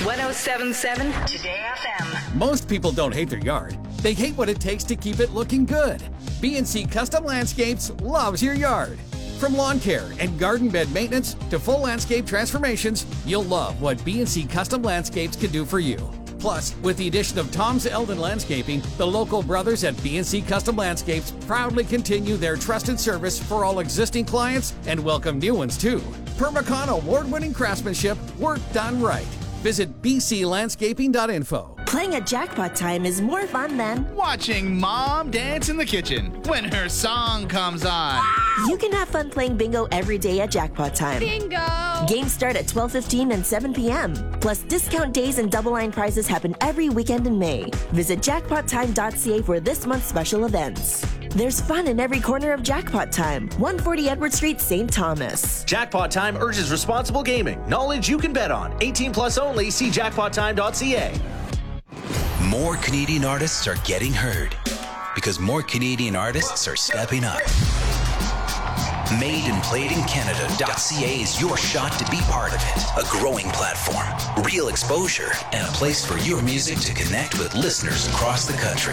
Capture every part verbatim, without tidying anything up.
one oh seven point seven Today F M. Most people don't hate their yard. They hate what it takes to keep it looking good. B and C Custom Landscapes loves your yard. From lawn care and garden bed maintenance to full landscape transformations, you'll love what B and C Custom Landscapes can do for you. Plus, with the addition of Tom's Eldon Landscaping, the local brothers at B and C Custom Landscapes proudly continue their trusted service for all existing clients and welcome new ones too. Permacon award-winning craftsmanship, work done right. Visit b c landscaping dot info. Playing at Jackpot Time is more fun than watching Mom dance in the kitchen when her song comes on. You can have fun playing bingo every day at Jackpot Time. Bingo! Games start at twelve fifteen and seven p.m. Plus, discount days and double line prizes happen every weekend in May. Visit jackpot time dot c a for this month's special events. There's fun in every corner of Jackpot Time. one forty Edward Street, Saint Thomas. Jackpot Time urges responsible gaming. Knowledge you can bet on. eighteen plus only. See jackpot time dot c a. More Canadian artists are getting heard because more Canadian artists are stepping up. made and played in Canada dot c a is your shot to be part of it. A growing platform, real exposure, and a place for your music to connect with listeners across the country.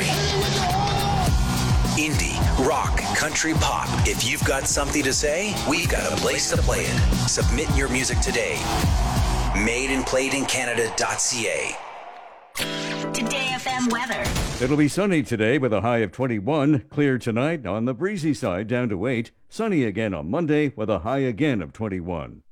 Indie, rock, country, pop. If you've got something to say, we've got a place to play it. Submit your music today. made and played in Canada dot c a. Today F M weather. It'll be sunny today with a high of twenty-one. Clear tonight on the breezy side down to eight. Sunny again on Monday with a high again of twenty-one.